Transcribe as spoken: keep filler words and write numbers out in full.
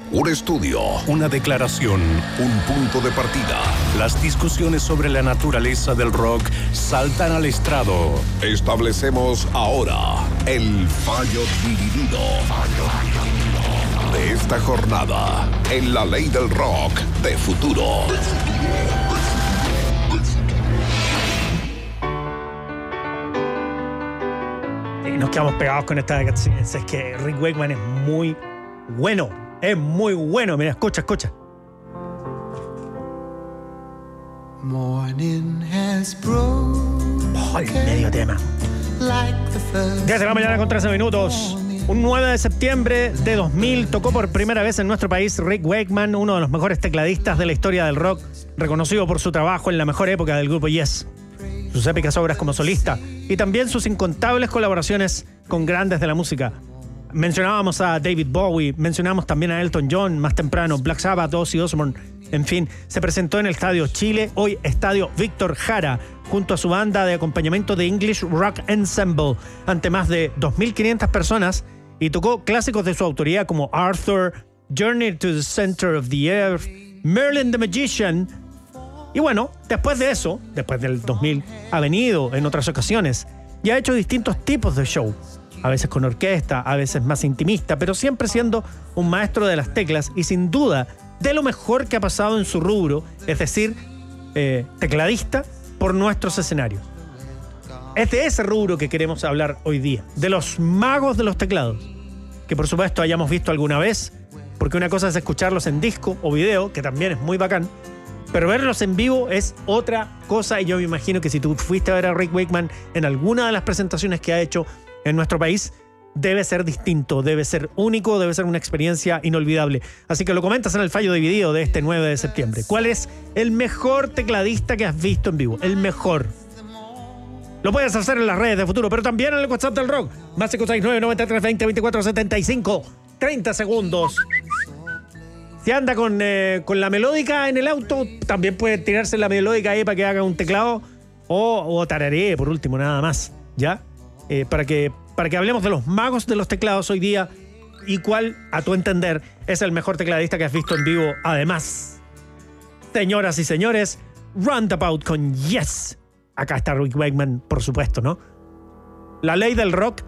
Un estudio, una declaración, un punto de partida. Las discusiones sobre la naturaleza del rock saltan al estrado. Establecemos ahora el fallo dividido de esta jornada en la ley del rock de futuro. Y nos quedamos pegados con esta canción. Es que Rick Wakeman es muy bueno. Es muy bueno. Mira, escucha, escucha. Morning has broken. Oh, el medio tema. diez de la mañana con trece minutos. Un nueve de septiembre de dos mil tocó por primera vez en nuestro país Rick Wakeman, uno de los mejores tecladistas de la historia del rock, reconocido por su trabajo en la mejor época del grupo Yes, sus épicas obras como solista y también sus incontables colaboraciones con grandes de la música. Mencionábamos a David Bowie, mencionamos también a Elton John, más temprano, Black Sabbath, Ozzy Osbourne. En fin, se presentó en el Estadio Chile, hoy Estadio Víctor Jara, junto a su banda de acompañamiento de English Rock Ensemble, ante más de dos mil quinientas personas, y tocó clásicos de su autoría como Arthur, Journey to the Center of the Earth, Merlin the Magician. Y bueno, después de eso, después del dos mil, ha venido en otras ocasiones y ha hecho distintos tipos de show. A veces con orquesta, a veces más intimista, pero siempre siendo un maestro de las teclas y sin duda de lo mejor que ha pasado en su rubro, es decir, eh, tecladista por nuestros escenarios. Es de ese rubro que queremos hablar hoy día, de los magos de los teclados, que por supuesto hayamos visto alguna vez, porque una cosa es escucharlos en disco o video, que también es muy bacán, pero verlos en vivo es otra cosa, y yo me imagino que si tú fuiste a ver a Rick Wakeman en alguna de las presentaciones que ha hecho en nuestro país, debe ser distinto, debe ser único, debe ser una experiencia inolvidable. Así que lo comentas en el fallo dividido de este nueve de septiembre. ¿Cuál es el mejor tecladista que has visto en vivo? El mejor. Lo puedes hacer en las redes de Futuro, pero también en el WhatsApp del rock. Más cinco seis nueve, noventa y tres, veinte, veinticuatro, setenta y cinco. treinta segundos. Si anda con, eh, con la melódica en el auto, también puede tirarse la melódica ahí para que haga un teclado. O, o tararé, por último, nada más. ¿Ya? Eh, para que, para que hablemos de los magos de los teclados hoy día y cuál, a tu entender, es el mejor tecladista que has visto en vivo. Además, señoras y señores, Roundabout con Yes. Acá está Rick Wakeman, por supuesto, ¿no? La ley del rock